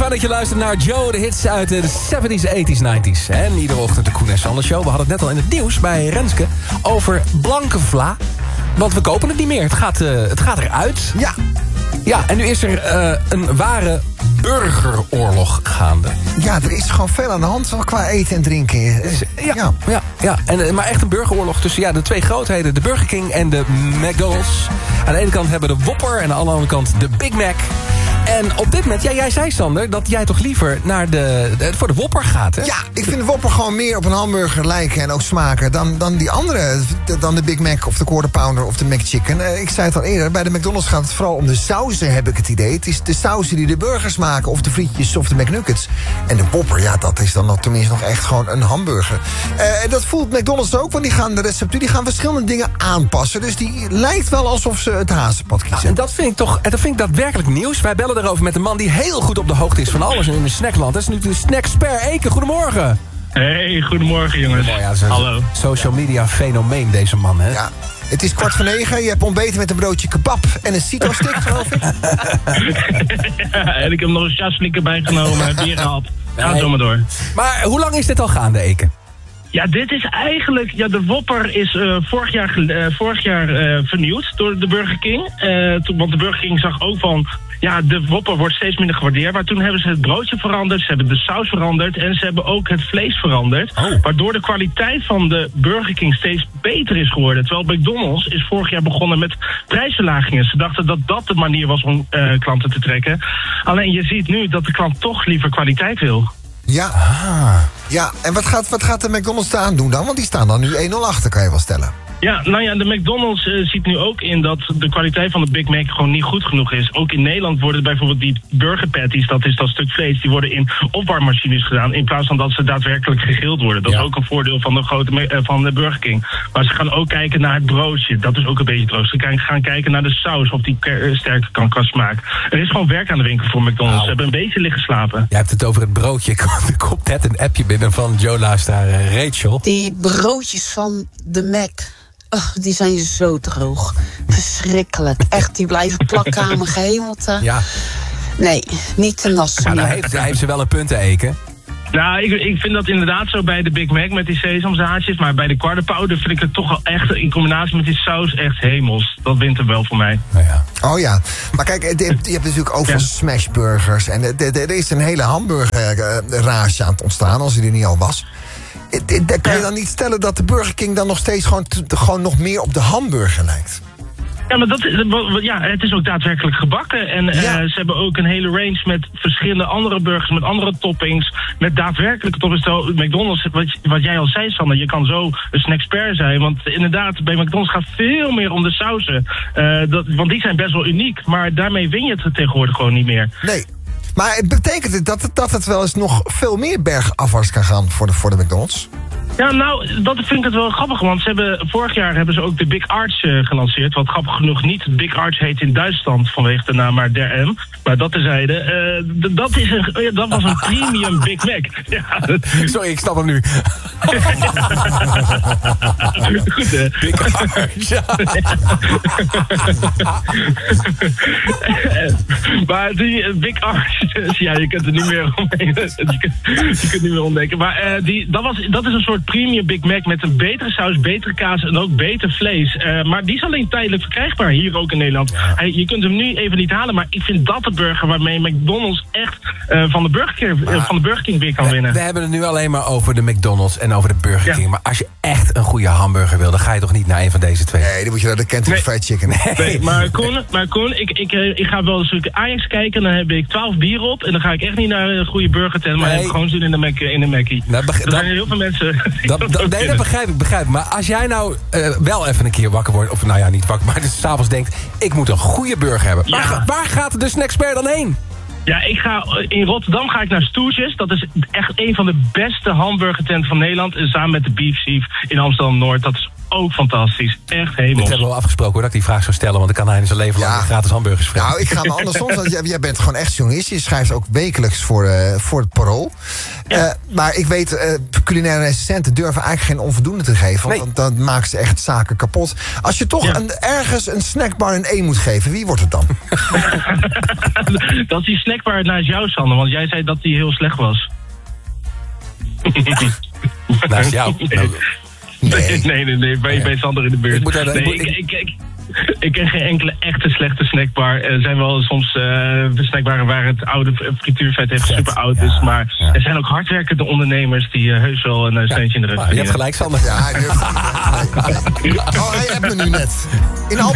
fijn dat je luistert naar Joe, de hits uit de 70s, 80s, 90s. En iedere ochtend de Koen en Sander Show. We hadden het net al in het nieuws bij Renske over blanke vla. Want we kopen het niet meer. Het gaat eruit. Ja. Ja, en nu is er een ware burgeroorlog gaande. Ja, er is gewoon veel aan de hand qua eten en drinken. Ja. Maar echt een burgeroorlog tussen de twee grootheden. De Burger King en de McDonald's. Aan de ene kant hebben we de Whopper en aan de andere kant de Big Mac. En op dit moment, jij zei Sander, dat jij toch liever naar voor de Whopper gaat, hè? Ja, ik vind de Whopper gewoon meer op een hamburger lijken en ook smaken dan die andere. Dan de Big Mac of de Quarter Pounder of de McChicken. Ik zei het al eerder, bij de McDonald's gaat het vooral om de sauzen, heb ik het idee. Het is de sauzen die de burgers maken, of de frietjes of de McNuggets. En de Whopper, dat is dan tenminste nog echt gewoon een hamburger. En dat voelt McDonald's ook, want die gaan de receptuur, die gaan verschillende dingen aanpassen. Dus die lijkt wel alsof ze het hazenpad kiezen. Ja, en dat vind ik daadwerkelijk nieuws. Wij bellen erover met een man die heel goed op de hoogte is van alles in de snackland. Dat is nu de Snackspert Eke. Goedemorgen. Hey, goedemorgen jongens. Hallo. Social media fenomeen deze man, hè? Ja. Het is 8:45, je hebt ontbeten met een broodje kebab en een Cito-stick, geloof ik. Ja, en ik heb nog een chaslik erbij genomen, bier gehad. Ga zo maar door. Maar hoe lang is dit al gaande, Eke? Ja, dit is eigenlijk... de Whopper is vorig jaar vernieuwd door de Burger King. Want de Burger King zag ook van... Ja, de Whopper wordt steeds minder gewaardeerd. Maar toen hebben ze het broodje veranderd, ze hebben de saus veranderd... en ze hebben ook het vlees veranderd. Waardoor de kwaliteit van de Burger King steeds beter is geworden. Terwijl McDonald's is vorig jaar begonnen met prijsverlagingen. Ze dachten dat dat de manier was om klanten te trekken. Alleen je ziet nu dat de klant toch liever kwaliteit wil. Ja. Ja, en wat gaat de McDonald's eraan doen dan? Want die staan dan nu 1-0 achter, kan je wel stellen. Ja, de McDonald's ziet nu ook in dat de kwaliteit van de Big Mac gewoon niet goed genoeg is. Ook in Nederland worden bijvoorbeeld die burger patties, dat is dat stuk vlees, die worden in opwarmmachines gedaan in plaats van dat ze daadwerkelijk gegrild worden. Dat is ook een voordeel van van de Burger King. Maar ze gaan ook kijken naar het broodje, dat is ook een beetje droog. Ze gaan kijken naar de saus, of die sterker kan qua smaak. Er is gewoon werk aan de winkel voor McDonald's. Ze hebben een beetje liggen slapen. Jij hebt het over het broodje. Er komt net een appje binnen van Joe-luisteraar Rachel. Die broodjes van de Mac... Oh, die zijn zo droog. Verschrikkelijk. Echt, die blijven plakken aan mijn gehemelte. Ja. Nee, niet te nassen. Maar daar heeft ze wel een punt, Eke. Nou, ik vind dat inderdaad zo bij de Big Mac met die sesamzaadjes. Maar bij de Quarter Pounder vind ik het toch wel echt in combinatie met die saus echt hemels. Dat wint hem wel voor mij. Nou ja. Oh ja, maar kijk, je hebt natuurlijk ook veel smashburgers. En er is een hele hamburgerrage aan het ontstaan, als die er niet al was. Daar kan je dan niet stellen dat de Burger King dan nog steeds gewoon nog meer op de hamburger lijkt? Ja, maar het is ook daadwerkelijk gebakken. En ze hebben ook een hele range met verschillende andere burgers, met andere toppings, met daadwerkelijke toppings. McDonald's, wat jij al zei, Sander, je kan zo een snackspert zijn. Want inderdaad, bij McDonald's gaat veel meer om de sauzen. Want die zijn best wel uniek, maar daarmee win je het tegenwoordig gewoon niet meer. Nee. Maar betekent het dat het wel eens nog veel meer bergafwaarts kan gaan voor de McDonald's? Ja, nou, dat vind ik het wel grappig, want vorig jaar hebben ze ook de Big Arch gelanceerd. Wat grappig genoeg niet Big Arch heet in Duitsland vanwege de naam, maar Der M. Maar dat terzijde, dat was een premium Big Mac. Ja. Sorry, ik snap hem nu. Goed, hè? Big Arch. Maar die Big Arch, ja, je kunt er niet meer omheen. Je kunt niet meer ontdekken. Maar dat is een soort premium Big Mac met een betere saus, betere kaas en ook beter vlees. Maar die is alleen tijdelijk verkrijgbaar, hier ook in Nederland. Je kunt hem nu even niet halen, maar ik vind dat de burger waarmee McDonald's echt van de Burger King weer kan winnen. We hebben het nu alleen maar over de McDonald's en over de Burger King. Maar als je echt een goede hamburger wil, dan ga je toch niet naar een van deze twee? Nee, dan moet je naar de Kentucky Fried Chicken. Nee, maar Koen, ik ga wel een stukje Ajax kijken, dan heb ik 12 bier op en dan ga ik echt niet naar een goede burger tent, maar heb ik gewoon zin in de Mackie. Er zijn heel veel mensen... dat begrijp ik. Maar als jij nou wel even een keer wakker wordt... of nou ja, niet wakker, maar dus 's avonds denkt... ik moet een goede burger hebben. Ja. Waar gaat de Snackspert dan heen? Ja, in Rotterdam ga ik naar Stoertjes. Dat is echt een van de beste hamburgertenten van Nederland. En samen met de Beef Chief in Amsterdam-Noord. Dat is ook fantastisch. Echt Dit hemels. hebben we al afgesproken hoor, dat ik die vraag zou stellen. Want dan kan hij in zijn leven lang Ja. gratis hamburgers vreten. Nou, ik ga me andersom. Want jij bent gewoon echt journalist. Je schrijft ook wekelijks voor het Parool. Maar ik weet, culinaire recensenten durven eigenlijk geen onvoldoende te geven. Want dan maken ze echt zaken kapot. Als je toch ergens een snackbar een 1 moet geven, wie wordt het dan? Dat is die snackbar naast jou, Sander. Want jij zei dat die heel slecht was. Naast jou. Nou, Nee. Bij Sander in de buurt. Ik moet daar- Ik ken geen enkele echte slechte snackbar. Er zijn wel soms snackbaren waar het oude frituurvet echt super oud is. Maar er zijn ook hardwerkende ondernemers die heus wel een steentje in de rug je hebt verdienen. gelijk, Sander. Ja, hij durft. Nee. Oh, hij hebt me nu net. In